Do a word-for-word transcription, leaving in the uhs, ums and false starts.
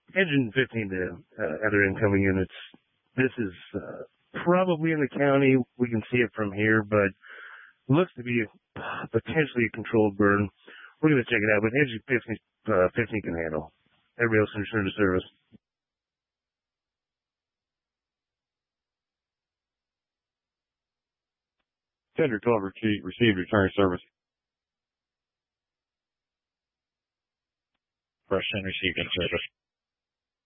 engine fifteen to uh, other incoming units. This is uh, probably in the county. We can see it from here, but looks to be uh, potentially a controlled burn. We're going to check it out, but engine fifteen, uh, fifteen can handle. Everybody else return to service. Tender twelve received return service. Russian received in service.